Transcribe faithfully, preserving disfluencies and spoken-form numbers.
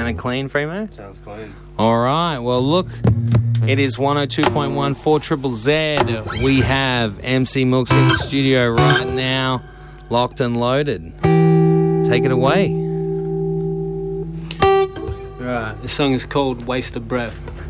Sounded clean, Fremo? Sounds clean. All right. Well, look, it is one oh two point one four Triple Z. We have M C Mooks in the studio right now, locked and loaded. Take it away. Right. The song is called Waste of Breath.